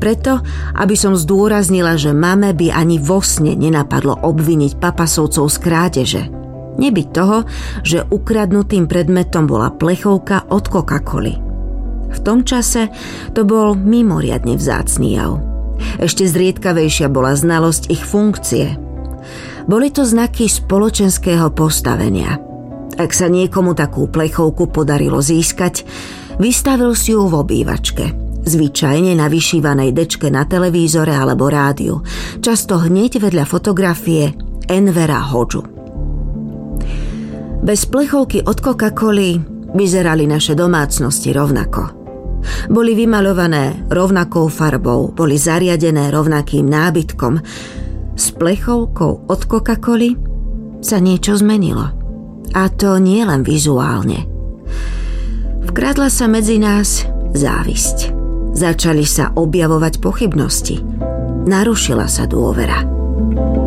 preto, aby som zdôraznila, že mame by ani vo sne nenapadlo obviniť papasovcov z krádeže. Nebyť toho, že ukradnutým predmetom bola plechovka od Coca-Coly. V tom čase to bol mimoriadne vzácny jav. Ešte zriedkavejšia bola znalosť ich funkcie. Boli to znaky spoločenského postavenia. Ak sa niekomu takú plechovku podarilo získať, vystavil si ju v obývačke, zvyčajne na vyšívanej dečke na televízore alebo rádiu, často hneď vedľa fotografie Envera Hodžu. Bez plechovky od Coca-Coly vyzerali naše domácnosti rovnako. Boli vymaľované rovnakou farbou, boli zariadené rovnakým nábytkom. S plechovkou od Coca-Coly sa niečo zmenilo. A to nie len vizuálne. Vkradla sa medzi nás závisť. Začali sa objavovať pochybnosti. Narušila sa dôvera.